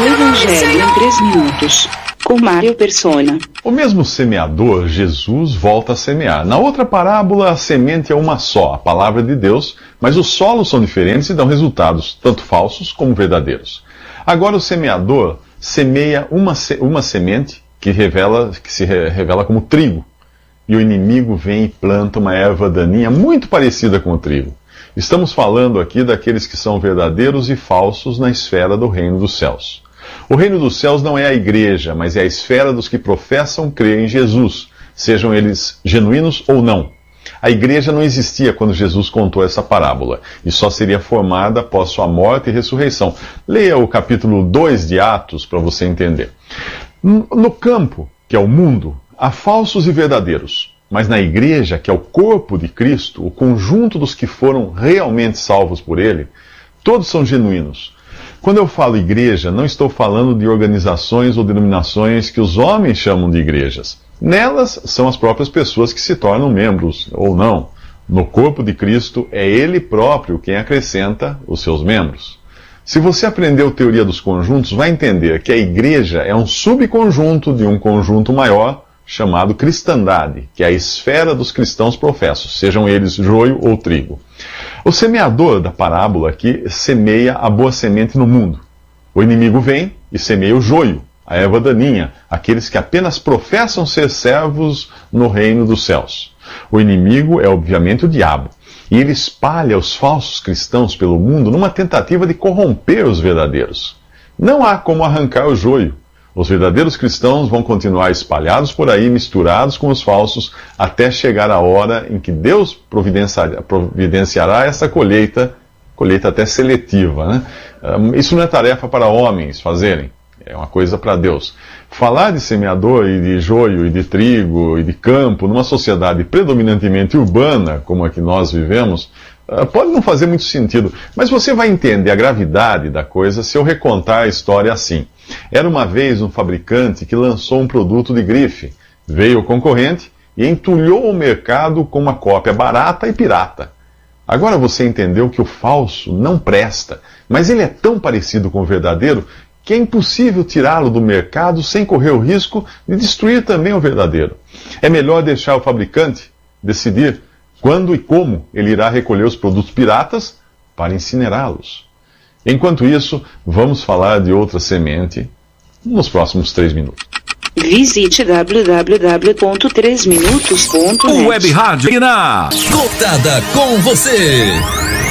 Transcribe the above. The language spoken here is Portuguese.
O Evangelho em 3 minutos, com Mário Persona. O mesmo semeador, Jesus, volta a semear. Na outra parábola, a semente é uma só, a palavra de Deus, mas os solos são diferentes e dão resultados, tanto falsos como verdadeiros. Agora o semeador semeia uma semente que se revela como trigo. E o inimigo vem e planta uma erva daninha muito parecida com o trigo. Estamos falando aqui daqueles que são verdadeiros e falsos na esfera do reino dos céus. O reino dos céus não é a igreja, mas é a esfera dos que professam crer em Jesus, sejam eles genuínos ou não. A igreja não existia quando Jesus contou essa parábola, e só seria formada após sua morte e ressurreição. Leia o capítulo 2 de Atos para você entender. No campo, que é o mundo, há falsos e verdadeiros. Mas na igreja, que é o corpo de Cristo, o conjunto dos que foram realmente salvos por Ele, todos são genuínos. Quando eu falo igreja, não estou falando de organizações ou denominações que os homens chamam de igrejas. Nelas são as próprias pessoas que se tornam membros, ou não. No corpo de Cristo, é Ele próprio quem acrescenta os seus membros. Se você aprendeu teoria dos conjuntos, vai entender que a igreja é um subconjunto de um conjunto maior, chamado cristandade, que é a esfera dos cristãos professos, sejam eles joio ou trigo. O semeador da parábola aqui semeia a boa semente no mundo. O inimigo vem e semeia o joio, a erva daninha, aqueles que apenas professam ser servos no reino dos céus. O inimigo é obviamente o diabo, e ele espalha os falsos cristãos pelo mundo numa tentativa de corromper os verdadeiros. Não há como arrancar o joio. Os verdadeiros cristãos vão continuar espalhados por aí, misturados com os falsos, até chegar a hora em que Deus providenciará essa colheita até seletiva, né? Isso não é tarefa para homens fazerem, é uma coisa para Deus. Falar de semeador e de joio e de trigo e de campo numa sociedade predominantemente urbana, como a que nós vivemos, pode não fazer muito sentido, mas você vai entender a gravidade da coisa se eu recontar a história assim. Era uma vez um fabricante que lançou um produto de grife. Veio o concorrente e entulhou o mercado com uma cópia barata e pirata. Agora você entendeu que o falso não presta, mas ele é tão parecido com o verdadeiro que é impossível tirá-lo do mercado sem correr o risco de destruir também o verdadeiro. É melhor deixar o fabricante decidir quando e como ele irá recolher os produtos piratas para incinerá-los. Enquanto isso, vamos falar de outra semente nos próximos 3 minutos. Visite www.3minutos.net. Web Rádio Iná, contada com você.